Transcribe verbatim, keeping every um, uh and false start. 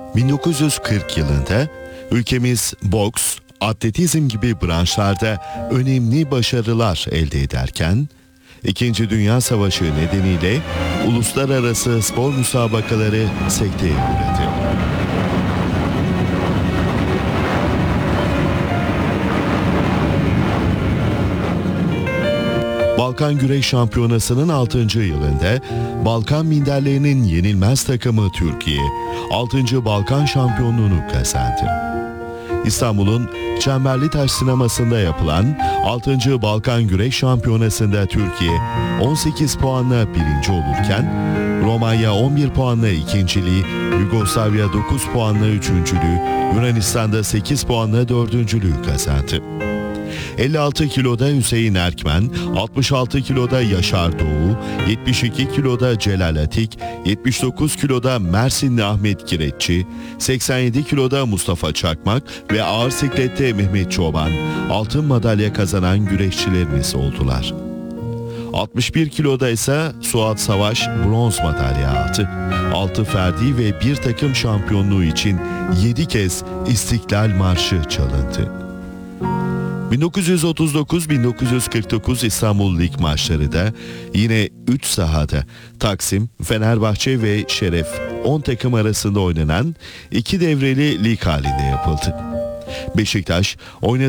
bin dokuz yüz kırk yılında ülkemiz boks, atletizm gibi branşlarda önemli başarılar elde ederken, İkinci Dünya Savaşı nedeniyle uluslararası spor müsabakaları sekteye uğradı. Balkan Güreş Şampiyonası'nın altıncı yılında Balkan minderlerinin yenilmez takımı Türkiye, altıncı Balkan şampiyonluğunu kazandı. İstanbul'un Çemberlitaş sinemasında yapılan altıncı Balkan Güreş Şampiyonası'nda Türkiye on sekiz puanla birinci olurken, Romanya on bir puanla ikinciliği, Yugoslavya dokuz puanla üçüncülüğü, Yunanistan'da sekiz puanla dördüncülüğü kazandı. elli altı kiloda Hüseyin Erkmen, altmış altı kiloda Yaşar Doğu, yetmiş iki kiloda Celal Atik, yetmiş dokuz kiloda Mersinli Ahmet Kireççi, seksen yedi kiloda Mustafa Çakmak ve ağır siklette Mehmet Çoban, altın madalya kazanan güreşçilerimiz oldular. altmış bir kiloda ise Suat Savaş bronz madalya aldı. altı ferdi ve bir takım şampiyonluğu için yedi kez İstiklal Marşı çalındı. bin dokuz yüz otuz dokuz bin dokuz yüz kırk dokuz İstanbul Lig maçları da yine üç sahada Taksim, Fenerbahçe ve Şeref on takım arasında oynanan iki devreli lig halinde yapıldı. Beşiktaş oynadığı